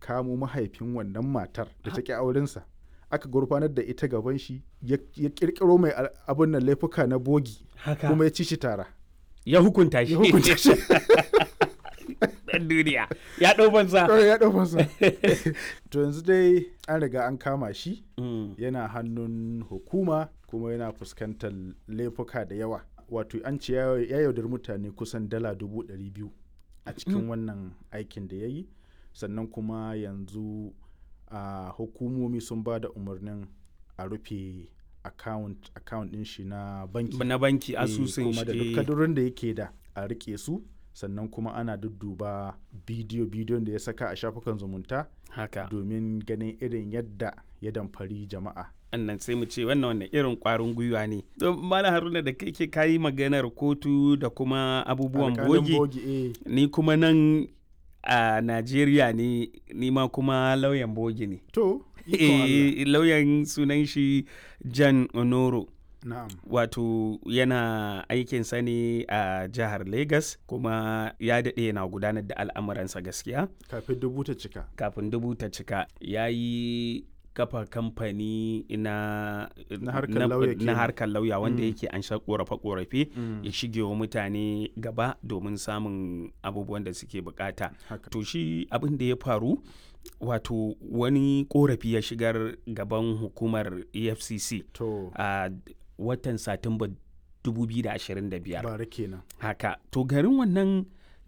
kamo mahaifin wannan matar da ta ƙi aurensa, aka gurfanar da ita gaban shi, ya ƙirƙiro mai abin nan laifuka na bogi, kuma ya ci shi tara. Ya hukunta shi. Ɗan duniya. Ya ɗau fansa. To yanzu dai an riga an kama shi, yana hannun hukuma kuma yana fuskantar laifuka da yawa. Wato an ce ya yaudar mutane kusan dala 200,000 a cikin wannan aikin da ya yi. Sannan kuma yanzu hukumomi sun ba da umarnin a rufe account ɗin shi na banki. Na banki, asusun shi. Kuma da duk kadurin da yake da a rike su. Sannan kuma ana dudduba bidiyon da ya saka a shafukan zumunta domin ganin irin yadda ya damfari jama'a. Annan sai mu ce wannan irin kwarin gwiwa ne. Malam Haruna, da kai ke kayi maganar kotu da kuma abubuwan bogi, ni kuma nan a Najeriya ne, ni ma kuma lauyan bogi ne. To, lauyan sunan shi Jan Onoro. Na'am. Wato yana aikinsa ne a jihar Legas, kuma ya daɗe yana gudanar da al'amuransa gaskiya. Kafin dubu ta cika. Ya yi kafa kamfani na harkar lauya wanda yake an sha ƙorafe-ƙorafe ya shige wa mutane gaba domin samun abubuwan da suke bukata. To shi abin da ya faru, wato wani ƙorafi ya shigar gaban hukumar EFCC a watan Satumba 2025. Bara kenan. Haka. To garin wannan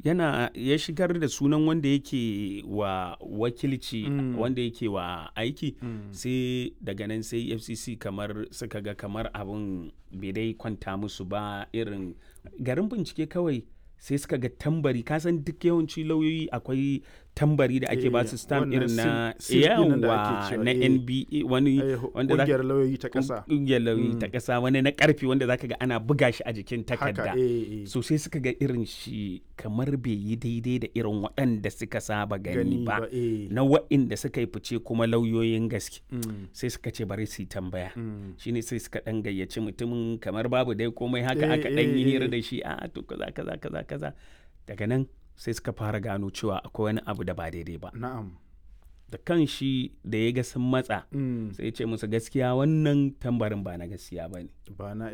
ya shigar da sunan wanda yake wa wakilci, wanda yake wa aiki, sai daga nan sai FCC kamar suka ga kamar abin bai dai kwanta musu ba, irin garin bincike kawai sai suka ga tambari. Kasan duk yawanci lauyoyi akwai tambari da ake ba su stamp irin na na NBA, wani wanda ƙungiyar lauyoyi ta ƙasa. Ƙungiyar lauyoyi ta ƙasa, wani na ƙarfi wanda zaka ga ana buga shi a jikin takarda. So sai suka ga irin shi kamar bai yi daidai da irin waɗanda suka saba gani ba, na waɗanda suka yi fice kuma lauyoyin gaske. Sai suka ce bari su yi tambaya. Shine sai suka ɗan gayyaci mutumin, kamar babu dai komai haka aka ɗan yi hira da shi, to kaza. Daga nan sai suka fara gano cewa akwai wani abu da ba daidai ba. Na'am. Da kan shi da ya ga sun matsa, sai ya ce musu gaskiya wannan tambarin ba na gaskiya ba ne. Ba na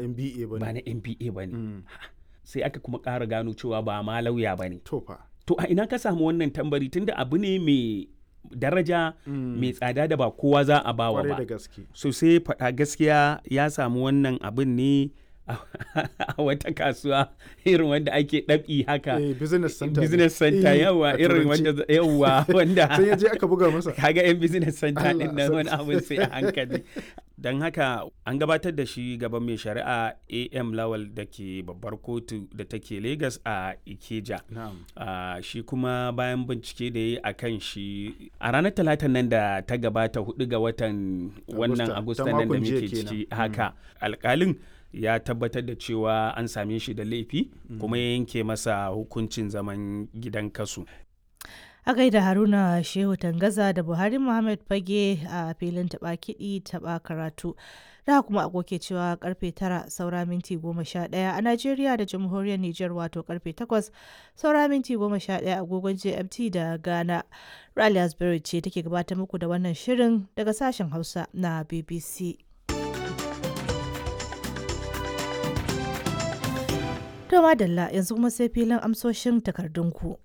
NBA ba ne. Sai aka kuma ƙara gano cewa ba ma lauya ba ne. To a ina ka samu wannan tambari, tunda abu ne mai daraja, mai tsada da ba kowa za a bawa ba. So sai faɗa gaskiya ya samu wannan abin ne a wata kasuwa irin wanda ake ɗabi haka, business center yawa, irin wanda sai yaje aka buga masa, kaga yan business center din nan wani abin sai a hankali. Don haka an gabatar da shi gaban mai shari'a AM Lawal da ke babbar kotu da take Lagos a Ikeja. Shi kuma bayan bincike da ya yi a kan shi a ranar Talatan nan da ta gabata 4 ga watan wannan Agusta nan da muke ciki, haka alƙalin ya tabbatar da cewa an same shi da laifi, kuma ya yanke masa hukuncin zaman gidan kasu. A gaida Haruna Shehu Tangaza da Buhari Muhammad Fage a filin taɓa kiɗi taɓa karatu. Da kuma agoke cewa karfe 9 saura minti 11 a Najeriya da Jamhuriyar Nijar, wato karfe 8 saura minti 11 agogon GMT da Ghana. Rally Asbury ce take gabatar muku da wannan shirin daga sashen Hausa na BBC. To madalla, yanzu kuma sai filin amsoshin takardunku.